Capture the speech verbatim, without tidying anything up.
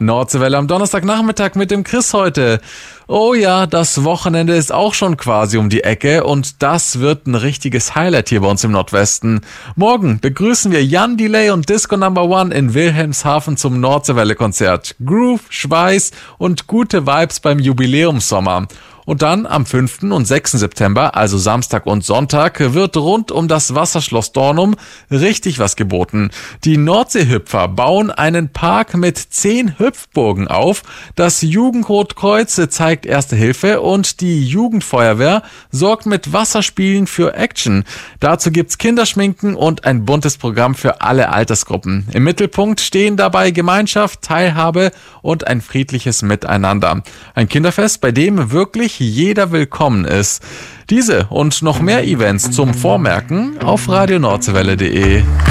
Nordseewelle am Donnerstagnachmittag mit dem Chris heute. Oh ja, das Wochenende ist auch schon quasi um die Ecke und das wird ein richtiges Highlight hier bei uns im Nordwesten. Morgen begrüßen wir Jan Delay und Disco Number One in Wilhelmshaven zum Nordseewelle-Konzert. Groove, Schweiß und gute Vibes beim Jubiläumssommer. Und dann am fünften und sechsten September, also Samstag und Sonntag, wird rund um das Wasserschloss Dornum richtig was geboten. Die Nordseehüpfer bauen einen Park mit zehn Hüpfburgen auf. Das Jugendrotkreuz zeigt Erste Hilfe und die Jugendfeuerwehr sorgt mit Wasserspielen für Action. Dazu gibt's Kinderschminken und ein buntes Programm für alle Altersgruppen. Im Mittelpunkt stehen dabei Gemeinschaft, Teilhabe und ein friedliches Miteinander. Ein Kinderfest, bei dem wirklich jeder willkommen ist. Diese und noch mehr Events zum Vormerken auf radio nordseewelle punkt de.